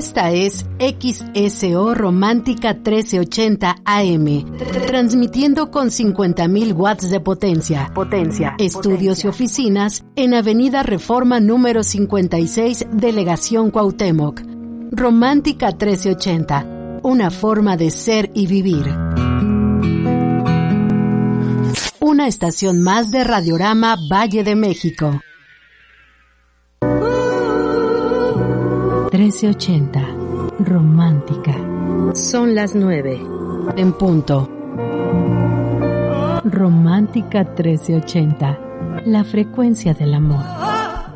Esta es XSO Romántica 1380 AM, transmitiendo con 50.000 watts de potencia. Estudios y oficinas en Avenida Reforma número 56, Delegación Cuauhtémoc. Romántica 1380, una forma de ser y vivir. Una estación más de Radiorama Valle de México. 1380, romántica. Son las 9, en punto. Romántica 1380, la frecuencia del amor.